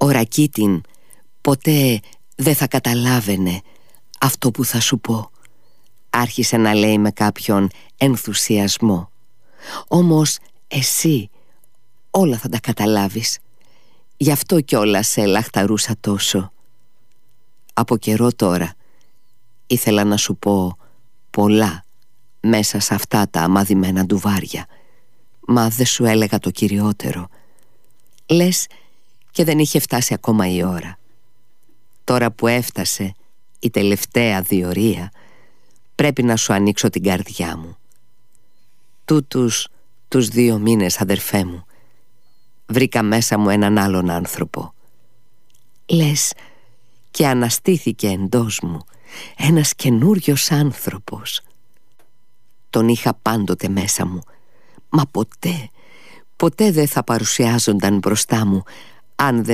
Ο Ρακίτιν ποτέ δεν θα καταλάβαινε αυτό που θα σου πω, άρχισε να λέει με κάποιον ενθουσιασμό. Όμως εσύ όλα θα τα καταλάβεις. Γι' αυτό κιόλας σε λαχταρούσα τόσο. Από καιρό τώρα ήθελα να σου πω πολλά μέσα σε αυτά τα αμαδημένα ντουβάρια, μα δεν σου έλεγα το κυριότερο. Λες και δεν είχε φτάσει ακόμα η ώρα. Τώρα που έφτασε η τελευταία διορία, πρέπει να σου ανοίξω την καρδιά μου. Τούτους τους 2 μήνες, αδερφέ μου, βρήκα μέσα μου έναν άλλον άνθρωπο. Λες και αναστήθηκε εντός μου ένας καινούριος άνθρωπος. Τον είχα πάντοτε μέσα μου, μα ποτέ δεν θα παρουσιάζονταν μπροστά μου αν δεν